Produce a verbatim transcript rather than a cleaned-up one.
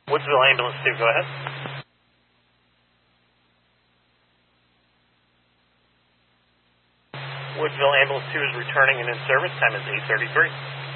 Woodsville Ambulance two, go ahead. Woodsville Ambulance two is returning and in service. Time is eight thirty-three.